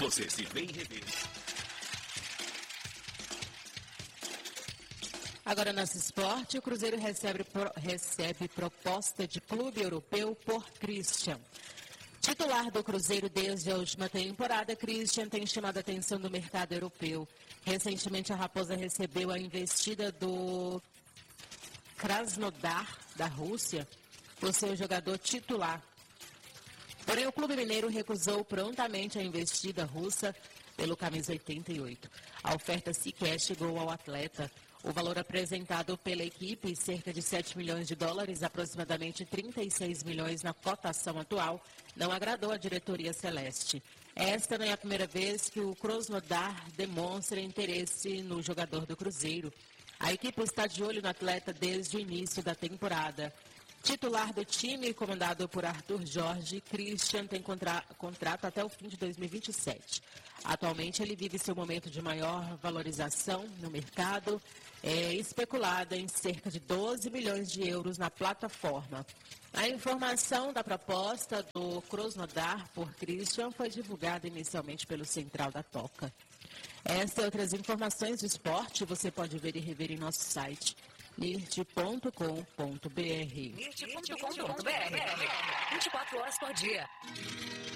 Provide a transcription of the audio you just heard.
Você se vê e revê. Agora, nosso esporte, o Cruzeiro recebe proposta de clube europeu por Christian. Titular do Cruzeiro desde a última temporada, Christian tem chamado a atenção do mercado europeu. Recentemente, a Raposa recebeu a investida do Krasnodar, da Rússia, por ser o jogador titular. Porém, o clube mineiro recusou prontamente a investida russa pelo camisa 88. A oferta sequer chegou ao atleta. O valor apresentado pela equipe, cerca de 7 milhões de dólares, aproximadamente 36 milhões na cotação atual, não agradou a diretoria celeste. Esta não é a primeira vez que o Krasnodar demonstra interesse no jogador do Cruzeiro. A equipe está de olho no atleta desde o início da temporada. Titular do time, comandado por Arthur Jorge, Christian tem contrato até o fim de 2027. Atualmente, ele vive seu momento de maior valorização no mercado, especulada em cerca de 12 milhões de euros na plataforma. A informação da proposta do Krasnodar por Christian foi divulgada inicialmente pelo Central da Toca. Essas e outras informações do esporte você pode ver e rever em nosso site nirt.com.br. nirt.com.br 24 horas por dia.